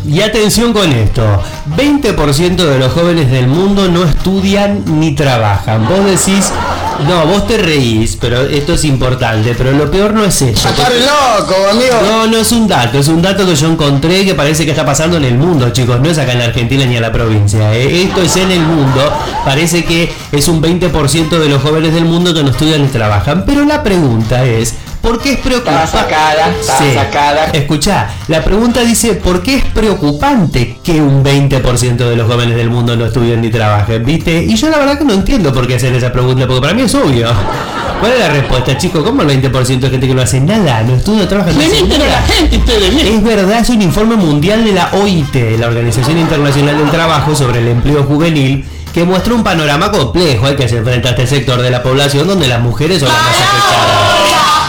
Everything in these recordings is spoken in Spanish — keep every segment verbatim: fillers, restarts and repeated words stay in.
Y atención con esto, veinte por ciento de los jóvenes del mundo no estudian ni trabajan. Vos decís, no, vos te reís, pero esto es importante, pero lo peor no es eso. ¡Estás loco, amigo! No, no es un dato, es un dato que yo encontré que parece que está pasando en el mundo, chicos, no es acá en la Argentina ni en la provincia, ¿eh? Esto es en el mundo, parece que es un veinte por ciento de los jóvenes del mundo que no estudian ni trabajan, pero la pregunta es, ¿por qué es preocupante? Está sacada, está sí. sacada. Escuchá, la pregunta dice, ¿por qué es preocupante que un veinte por ciento de los jóvenes del mundo no estudien ni trabajen? ¿Viste? Y yo la verdad que no entiendo por qué hacer esa pregunta, porque para mí es obvio. ¿Cuál es la respuesta, chicos? ¿Cómo el veinte por ciento de gente que no hace nada? No estudia, no trabaja, no hace nada. La gente, ustedes, es verdad, es un informe mundial de la O I T, la Organización Internacional del Trabajo, sobre el empleo juvenil, que muestra un panorama complejo al que se enfrenta este sector de la población donde las mujeres son las más afectadas.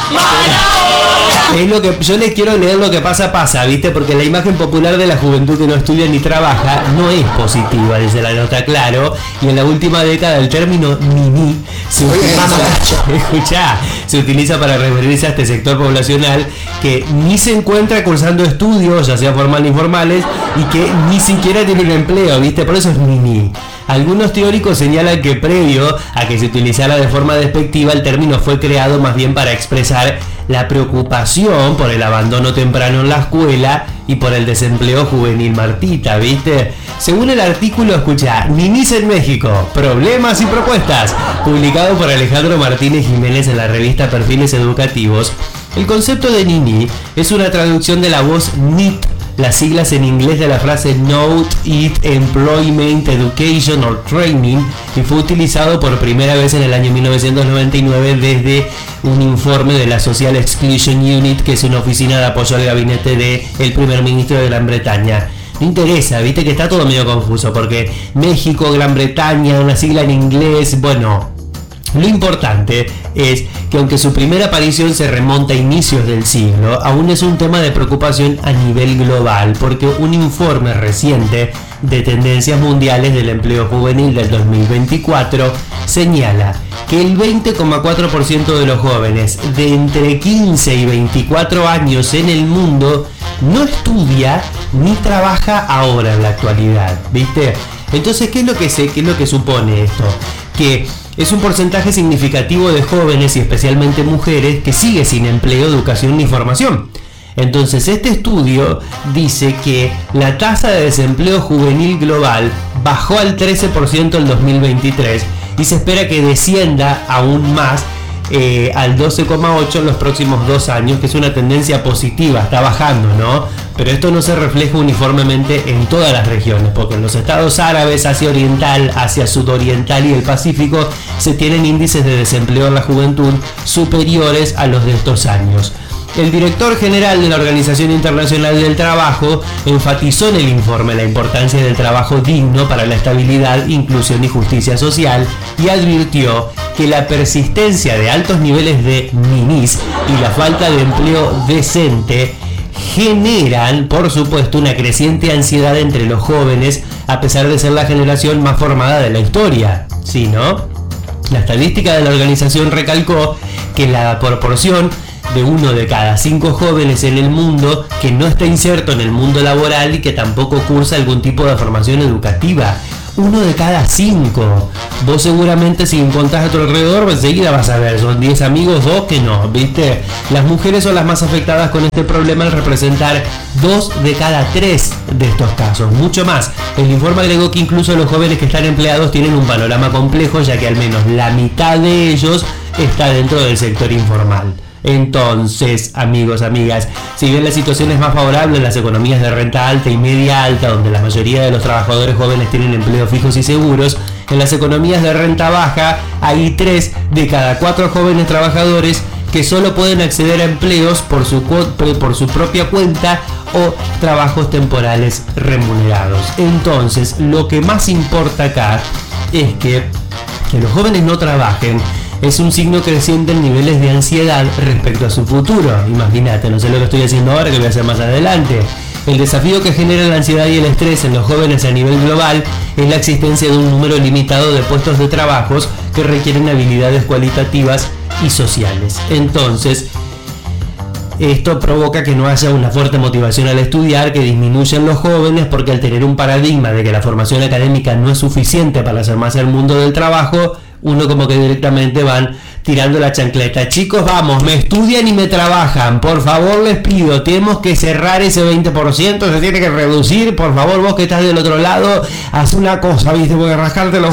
Es lo que yo les quiero leer lo que pasa pasa, ¿viste? Porque la imagen popular de la juventud que no estudia ni trabaja no es positiva, dice la nota, claro, y en la última década el término nini se utiliza, escuchá, se utiliza para referirse a este sector poblacional que ni se encuentra cursando estudios, ya sea formales ni informales, y que ni siquiera tiene un empleo, ¿viste? Por eso es nini. Algunos teóricos señalan que previo a que se utilizara de forma despectiva, el término fue creado más bien para expresar la preocupación por el abandono temprano en la escuela y por el desempleo juvenil, Martita, ¿viste? Según el artículo, escucha, Ninis en México, problemas y propuestas, publicado por Alejandro Martínez Jiménez en la revista Perfiles Educativos, el concepto de Nini es una traducción de la voz N I T, las siglas en inglés de la frase Not It Employment Education or Training, y fue utilizado por primera vez en el año mil novecientos noventa y nueve desde un informe de la Social Exclusion Unit, que es una oficina de apoyo al gabinete del primer ministro de Gran Bretaña. No interesa, viste que está todo medio confuso, porque México, Gran Bretaña, una sigla en inglés, bueno... Lo importante es que aunque su primera aparición se remonta a inicios del siglo, aún es un tema de preocupación a nivel global, porque un informe reciente de tendencias mundiales del empleo juvenil del dos mil veinticuatro señala que el veinte coma cuatro por ciento de los jóvenes de entre quince y veinticuatro años en el mundo no estudia ni trabaja ahora en la actualidad, ¿viste? Entonces, ¿qué es lo que se, qué es lo que supone esto? Que es un porcentaje significativo de jóvenes y especialmente mujeres que sigue sin empleo, educación ni formación. Entonces este estudio dice que la tasa de desempleo juvenil global bajó al trece por ciento en dos mil veintitrés y se espera que descienda aún más eh, al doce coma ocho por ciento en los próximos dos años, que es una tendencia positiva, está bajando, ¿no? Pero esto no se refleja uniformemente en todas las regiones, porque en los estados árabes, Asia Oriental, Asia Sudoriental y el Pacífico se tienen índices de desempleo en la juventud superiores a los de estos años. El director general de la Organización Internacional del Trabajo enfatizó en el informe la importancia del trabajo digno para la estabilidad, inclusión y justicia social, y advirtió que la persistencia de altos niveles de ninis y la falta de empleo decente generan, por supuesto, una creciente ansiedad entre los jóvenes, a pesar de ser la generación más formada de la historia. ¿Sí, no? La estadística de la organización recalcó que la proporción de uno de cada cinco jóvenes en el mundo que no está inserto en el mundo laboral y que tampoco cursa algún tipo de formación educativa. Uno de cada cinco. Vos seguramente, si encontrás a tu alrededor, enseguida vas a ver, son diez amigos, dos que no, ¿viste? Las mujeres son las más afectadas con este problema al representar dos de cada tres de estos casos, mucho más. El informe agregó que incluso los jóvenes que están empleados tienen un panorama complejo, ya que al menos la mitad de ellos está dentro del sector informal. Entonces, amigos, amigas, si bien la situación es más favorable en las economías de renta alta y media alta, donde la mayoría de los trabajadores jóvenes tienen empleos fijos y seguros, en las economías de renta baja hay tres de cada cuatro jóvenes trabajadores que solo pueden acceder a empleos por su, por su propia cuenta o trabajos temporales remunerados. Entonces, lo que más importa acá es que, que los jóvenes no trabajen es un signo creciente en niveles de ansiedad respecto a su futuro. Imagínate, no sé lo que estoy haciendo ahora, que voy a hacer más adelante. El desafío que genera la ansiedad y el estrés en los jóvenes a nivel global es la existencia de un número limitado de puestos de trabajos que requieren habilidades cualitativas y sociales. Entonces, esto provoca que no haya una fuerte motivación al estudiar, que disminuyen los jóvenes, porque al tener un paradigma de que la formación académica no es suficiente para hacer más el mundo del trabajo, uno como que directamente van tirando la chancleta. Chicos, vamos, me estudian y me trabajan, por favor les pido, tenemos que cerrar ese veinte por ciento, se tiene que reducir, por favor vos que estás del otro lado, haz una cosa, viste, porque rascarte los